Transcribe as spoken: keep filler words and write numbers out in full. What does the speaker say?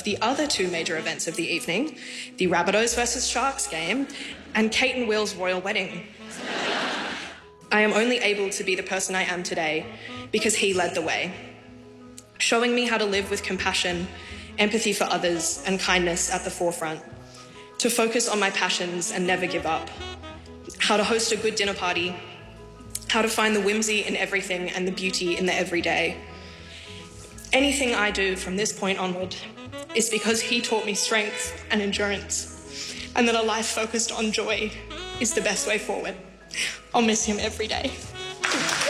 the other two major events of the evening, the Rabbitohs versus Sharks game and Kate and Will's royal wedding. I am only able to be the person I am today because he led the way, showing me how to live with compassion, empathy for others, and kindness at the forefront, to focus on my passions and never give up, how to host a good dinner party, how to find the whimsy in everything and the beauty in the everyday. Anything I do from this point onward is because he taught me strength and endurance, and that a life focused on joy is the best way forward. I'll miss him every day.